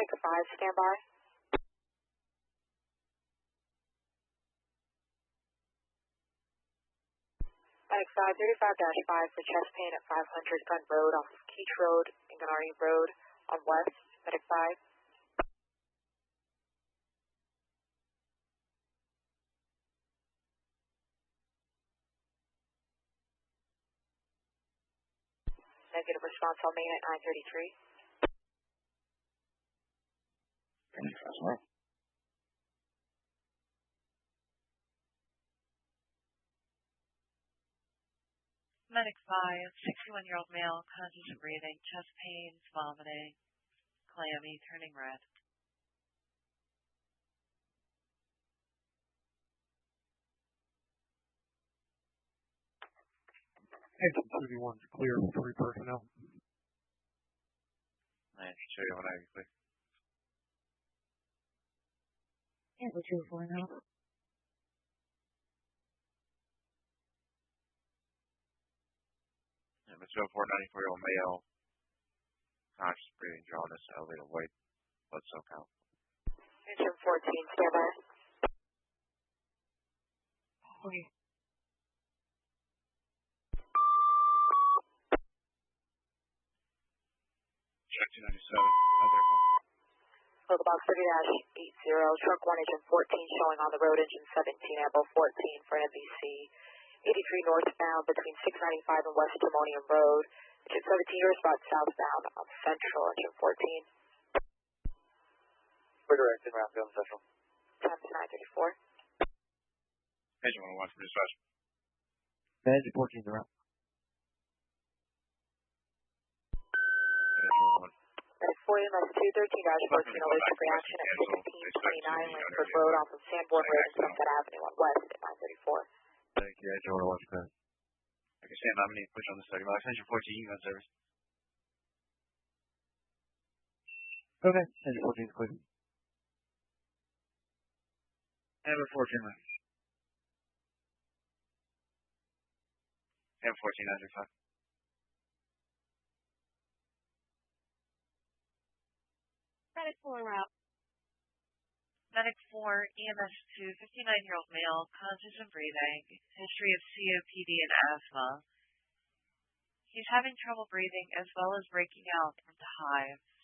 Medic 5, standby. Medic 5, 35-5 for chest pain at 500 Gun Road off of Keach Road and Gennardi Road on West. Medic 5. Negative response on main at 933. That's right. Medic 5, 61-year-old male, conscious of breathing, chest pains, vomiting, clammy, turning red. Engine 2D1's clear for 3 personnel. Engine 2D1 clear. Engine 2-4 now. The 94-year-old male, conscious breathing, jaundice, elevated white blood cell count. Engine 14, standby. Okay. Check 297, another one. Local box 30-80, truck 1, engine 14 showing on the road, engine 17, ambo 14 for NBC. 83 northbound between 695 and West Timonium Road. Engine 17, you're about southbound on Central, engine 14. We're directed around Film Central. Times 934. Engine 101 from dispatch. Engine 14 is around. Engine 101. That's 4 EMS 213-14, allergic reaction at 1629 Lansford Road off of Sanborn Road and Sunset Avenue on West at 934. Thank you, Engine 101 for that. Okay, stand nominate, push on the 30 miles. Engine 14, you got service. Okay, engine 14 is clear. Amber 14 left. Amber 14, Azure 5. Medic 4 route. Medic 4, EMS 2, 59-year-old male, conscious and breathing, history of COPD and asthma. He's having trouble breathing as well as breaking out into hives.